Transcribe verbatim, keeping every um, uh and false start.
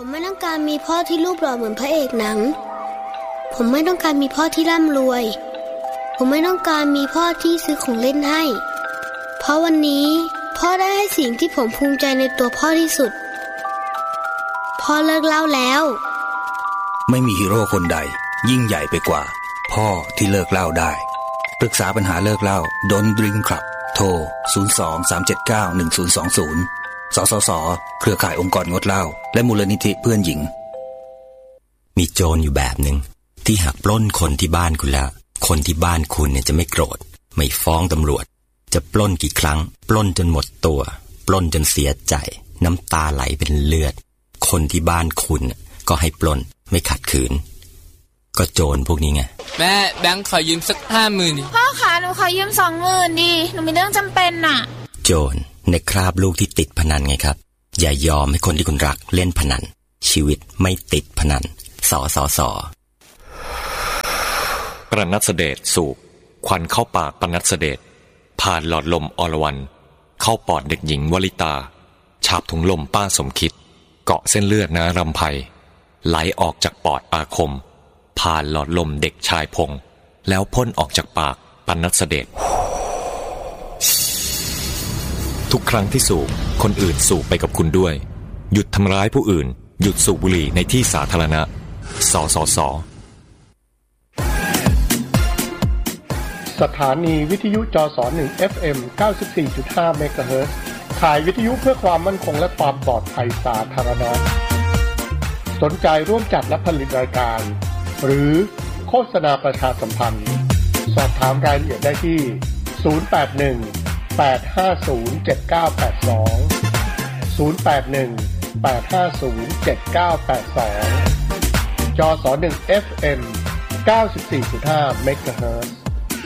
ผมไม่ต้องการมีพ่อที่รูปหล่อเหมือนพระเอกหนังผมไม่ต้องการมีพ่อที่ร่ำรวยผมไม่ต้องการมีพ่อที่ซื้อของเล่นให้เพราะวันนี้พ่อได้ให้สิ่งที่ผมภูมิใจในตัวพ่อที่สุดพ่อเลิกเล่าแล้วไม่มีฮีโร่คนใดยิ่งใหญ่ไปกว่าพ่อที่เลิกเล่าได้ปรึกษาปัญหาเลิกเล่า Don't Drink Club โทรศูนย์ สอง สาม เจ็ด เก้า หนึ่ง ศูนย์ สอง ศูนย์สสสเครือข่ายองค์กรงดเหล้าและมูลนิธิเพื่อนหญิงมีโจรอยู่แบบหนึ่งที่หากปล้นคนที่บ้านคุณแล้วคนที่บ้านคุณเนี่ยจะไม่โกรธไม่ฟ้องตำรวจจะปล้นกี่ครั้งปล้นจนหมดตัวปล้นจนเสียใจน้ำตาไหลเป็นเลือดคนที่บ้านคุณก็ให้ปล้นไม่ขัดขืนก็โจรพวกนี้ไงแม่แบงค์ขอยืมสักห้าหมื่นดิพ่อขาหนูขอยืมสองหมื่นดิหนูมีเรื่องจำเป็นน่ะโจรในคราบลูกที่ติดพนันไงครับอย่ายอมให้คนที่คุณรักเล่นพนันชีวิตไม่ติดพนันสอสอสอปรนัสเดชสูบควันเข้าปากปรนัสเดชผ่านหลอดลมอรวรรณเข้าปอดเด็กหญิงวลิตาฉาบถุงลมป้าสมคิดเกาะเส้นเลือดนารำไพไหลออกจากปอดอาคมผ่านหลอดลมเด็กชายพงษ์แล้วพ่นออกจากปากปรนัสเดชทุกครั้งที่สูบคนอื่นสูบไปกับคุณด้วยหยุดทำร้ายผู้อื่นหยุดสูบบุหรี่ในที่สาธารณะสสสสถานีวิทยุจสหนึ่ง เอฟ เอ็ม เก้าสิบสี่จุดห้า เมกะเฮิรตซ์ข่ายวิทยุเพื่อความมั่นคงและความปลอดภัยสาธารณะสนใจร่วมจัดและผลิตรายการหรือโฆษณาประชาสัมพันธ์สอบถามรายละเอียดได้ที่ศูนย์ แปด หนึ่ง แปด ห้า ศูนย์ เจ็ด เก้า แปด สอง ศูนย์ แปด หนึ่ง แปด ห้า ศูนย์ เจ็ด เก้า แปด สองจสหนึ่ง เอฟ เอ็ม เก้าสิบสี่จุดห้า เมกะเฮิรตซ์